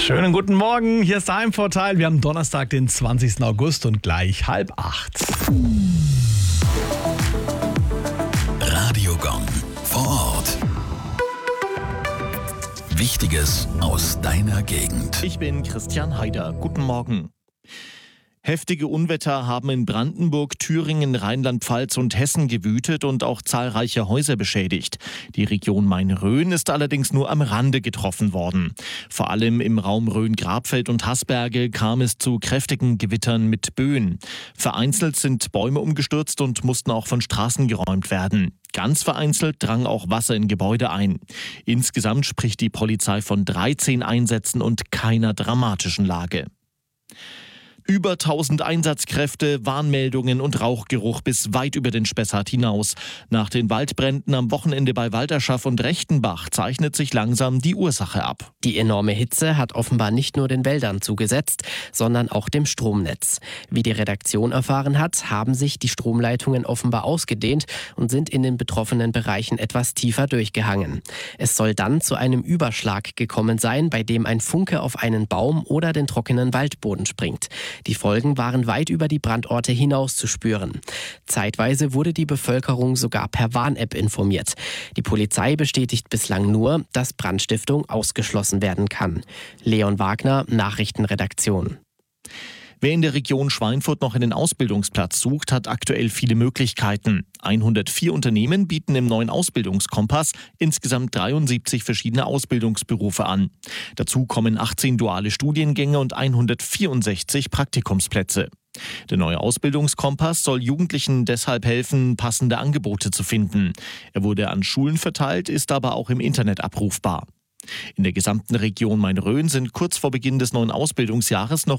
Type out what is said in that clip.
Schönen guten Morgen, hier ist der Heimvorteil. Wir haben Donnerstag, den 20. August und gleich 7:30. Radiogong vor Ort. Wichtiges aus deiner Gegend. Ich bin Christian Haider. Guten Morgen. Heftige Unwetter haben in Brandenburg, Thüringen, Rheinland-Pfalz und Hessen gewütet und auch zahlreiche Häuser beschädigt. Die Region Main-Rhön ist allerdings nur am Rande getroffen worden. Vor allem im Raum Rhön-Grabfeld und Haßberge kam es zu kräftigen Gewittern mit Böen. Vereinzelt sind Bäume umgestürzt und mussten auch von Straßen geräumt werden. Ganz vereinzelt drang auch Wasser in Gebäude ein. Insgesamt spricht die Polizei von 13 Einsätzen und keiner dramatischen Lage. Über 1000 Einsatzkräfte, Warnmeldungen und Rauchgeruch bis weit über den Spessart hinaus. Nach den Waldbränden am Wochenende bei Walterschaff und Rechtenbach zeichnet sich langsam die Ursache ab. Die enorme Hitze hat offenbar nicht nur den Wäldern zugesetzt, sondern auch dem Stromnetz. Wie die Redaktion erfahren hat, haben sich die Stromleitungen offenbar ausgedehnt und sind in den betroffenen Bereichen etwas tiefer durchgehangen. Es soll dann zu einem Überschlag gekommen sein, bei dem ein Funke auf einen Baum oder den trockenen Waldboden springt. Die Folgen waren weit über die Brandorte hinaus zu spüren. Zeitweise wurde die Bevölkerung sogar per Warn-App informiert. Die Polizei bestätigt bislang nur, dass Brandstiftung ausgeschlossen werden kann. Leon Wagner, Nachrichtenredaktion. Wer in der Region Schweinfurt noch einen Ausbildungsplatz sucht, hat aktuell viele Möglichkeiten. 104 Unternehmen bieten im neuen Ausbildungskompass insgesamt 73 verschiedene Ausbildungsberufe an. Dazu kommen 18 duale Studiengänge und 164 Praktikumsplätze. Der neue Ausbildungskompass soll Jugendlichen deshalb helfen, passende Angebote zu finden. Er wurde an Schulen verteilt, ist aber auch im Internet abrufbar. In der gesamten Region Main-Rhön sind kurz vor Beginn des neuen Ausbildungsjahres noch